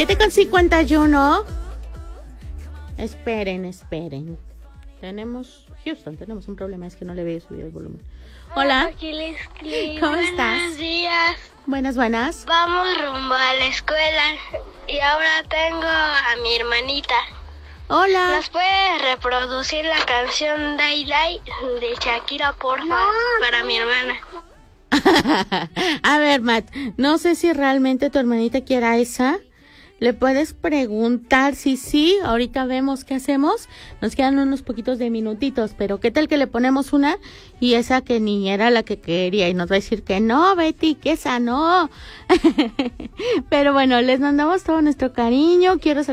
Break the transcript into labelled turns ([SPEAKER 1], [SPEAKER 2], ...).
[SPEAKER 1] 7:51. Esperen. Tenemos un problema, es que no le veo subido el volumen. Hola. ¿Cómo estás?
[SPEAKER 2] Buenos días.
[SPEAKER 1] Buenas.
[SPEAKER 2] Vamos rumbo a la escuela y ahora tengo a mi hermanita.
[SPEAKER 1] Hola.
[SPEAKER 2] ¿Nos puedes reproducir la canción Dai Dai de Shakira, porfa, para mi hermana?
[SPEAKER 1] A ver, Matt, no sé si realmente tu hermanita quiera esa. Le puedes preguntar si sí, ahorita vemos qué hacemos. Nos quedan unos poquitos de minutitos, pero ¿qué tal que le ponemos una y esa que ni era la que quería? Y nos va a decir que no, Betty, que esa no. Pero bueno, les mandamos todo nuestro cariño. Quiero